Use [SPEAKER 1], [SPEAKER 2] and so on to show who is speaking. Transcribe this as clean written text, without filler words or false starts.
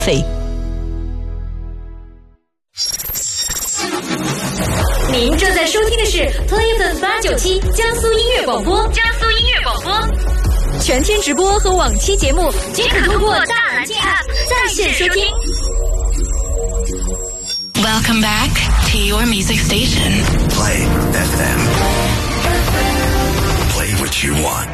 [SPEAKER 1] 费。
[SPEAKER 2] 您正在收听的是 Play FM897江苏音乐广播，全天直播和往期节目均可通过大蓝鲸 App 在线收听。
[SPEAKER 3] Welcome back to your music station.
[SPEAKER 4] Play FM. Play what you want.